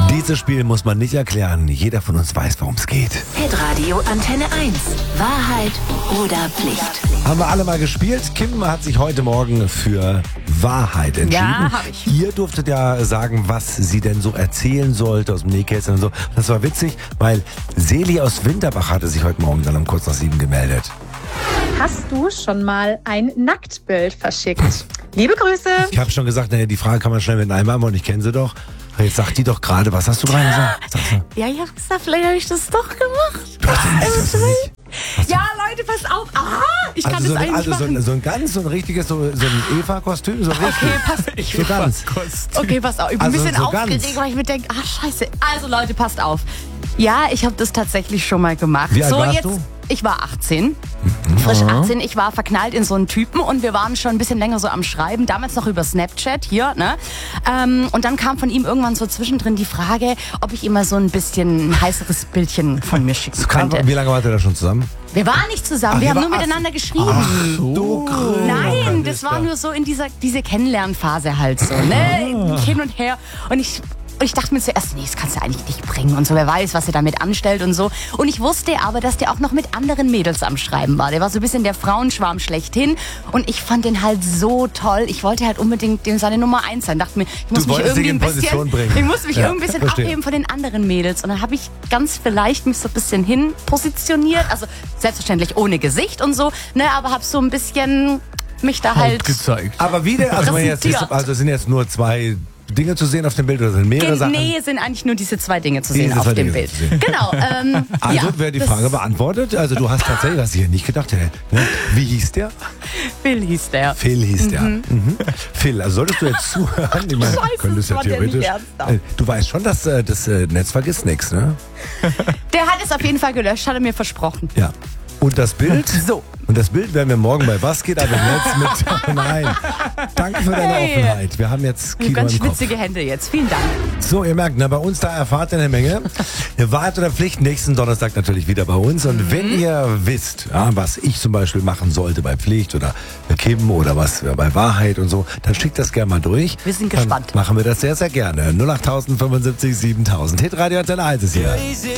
Dieses Spiel muss man nicht erklären. Jeder von uns weiß, worum es geht. Hitradio Antenne 1. Wahrheit oder Pflicht? Haben wir alle mal gespielt. Kim hat sich heute Morgen für Wahrheit entschieden. Ja, hab ich. Ihr durftet ja sagen, was sie denn so erzählen sollte aus dem Nähkästchen und so. Das war witzig, weil Seli aus Winterbach hatte sich heute Morgen dann um kurz nach 7 gemeldet. Hast du schon mal ein Nacktbild verschickt? Liebe Grüße. Ich habe schon gesagt, naja, die Frage kann man schnell mit einem beantworten. Ich kenne sie doch. Jetzt sagt die doch gerade, was hast du gerade gesagt? Sag's mal. Ja, vielleicht habe ich das doch gemacht. Du hast den nicht. Ja, Leute, passt auf. Aha, ich kann so das eigentlich machen. so ein richtiges, so ein Eva-Kostüm, so richtig. Okay, passt. So ganz. Okay, passt auf. Ich bin Also ein bisschen so aufgeregt, ganz. weil ich mir denke, scheiße. Also Leute, passt auf. Ja, ich habe das tatsächlich schon mal gemacht. Wie alt so, warst jetzt, du? Ich war 18. Frisch 18. Ich war verknallt in so einen Typen und wir waren schon ein bisschen länger so am Schreiben. Damals noch über Snapchat hier, ne? Und dann kam von ihm irgendwann so zwischendrin die Frage, ob ich ihm mal so ein bisschen ein heißeres Bildchen von mir schicken könnte. Wie lange wart ihr da schon zusammen? Wir waren nicht zusammen, Ach, wir ihr haben nur war- miteinander geschrieben. Du Nein, das war nur so in diese Kennenlernphase halt so, ne? Hin und her. Und ich dachte mir zuerst, nee, das kannst du eigentlich nicht bringen und so, wer weiß, was er damit anstellt und so. Und ich wusste aber, dass der auch noch mit anderen Mädels am Schreiben war. Der war so ein bisschen der Frauenschwarm schlechthin und ich fand den halt so toll. Ich wollte halt unbedingt seine Nummer 1 sein. Dachte mir, ich muss mich wolltest irgendwie dich in ein bisschen, Position bringen. ich muss mich Ja, irgendwie ein bisschen verstehe. abheben von den anderen Mädels. Und dann habe ich ganz vielleicht mich so ein bisschen hin positioniert, also selbstverständlich ohne Gesicht und so, ne, aber habe so ein bisschen mich da halt gezeigt. Aber wie denn? Also, es sind jetzt nur 2 Dinge zu sehen auf dem Bild oder sind mehrere Sachen? Nee, es sind eigentlich nur diese 2 Dinge zu sehen Diese auf 2 dem Dinge Bild. zu sehen. Genau. Also ja, wäre die das- Frage beantwortet. Also du hast tatsächlich, was ich hier nicht gedacht hätte. Ne? Wie hieß der? Phil hieß der. Phil hieß der. Mhm. Phil, also solltest du jetzt zuhören? Ich meine, Scheiße, könntest ja das war der nicht theoretisch. ernsthaft. Du weißt schon, dass das Netz vergisst nichts, ne? Der hat es auf jeden Fall gelöscht, hat er mir versprochen. Ja. Und das Bild? So. Und das Bild werden wir morgen bei Was geht ab im Netz mit. Nein. Danke für deine Hey. Offenheit. Wir haben jetzt Kino Ganz im Kopf. schwitzige Hände jetzt. Vielen Dank. So, ihr merkt, bei uns da erfahrt ihr eine Menge. Wahrheit oder Pflicht, nächsten Donnerstag natürlich wieder bei uns. Und wenn ihr wisst, ja, was ich zum Beispiel machen sollte bei Pflicht oder Kim oder was bei Wahrheit und so, dann schickt das gerne mal durch. Wir sind Dann gespannt. machen wir das sehr, sehr gerne. 08000 75 7000. Hitradio Antenne 1 ist hier.